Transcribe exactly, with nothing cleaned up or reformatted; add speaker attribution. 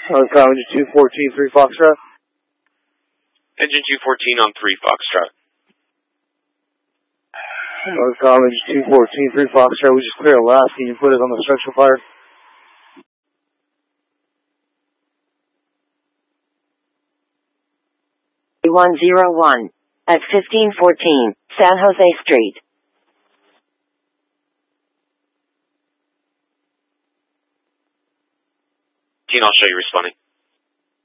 Speaker 1: Uh, College two fourteen, three Foxtrot.
Speaker 2: Engine two fourteen on three Foxtrot.
Speaker 1: Uh, College two fourteen, three Foxtrot. We just cleared a last. Can you put us on the structural fire?
Speaker 3: one zero one at fifteen fourteen San Jose Street.
Speaker 2: I'll show you responding.